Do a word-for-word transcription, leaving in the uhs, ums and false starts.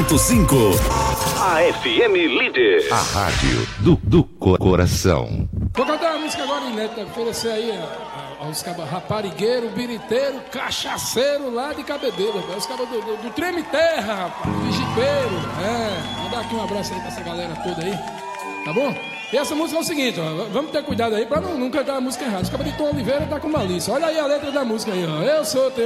ponto cinco. A F M Líder. A rádio do, do coração. Vou cantar uma música agora inédita, oferecer aí a, a, aos cabas raparigueiro, biriteiro, cachaceiro lá de Cabedelo, os cabas do, do, do Treme Terra, rapaz, de jipeiro. É, vou dar aqui um abraço aí pra essa galera toda aí, tá bom? E essa música é o seguinte, ó, vamos ter cuidado aí pra não, não cantar a música errada. Os cabas de Tom Oliveira tá com malícia. Olha aí a letra da música aí, ó. Eu sou teu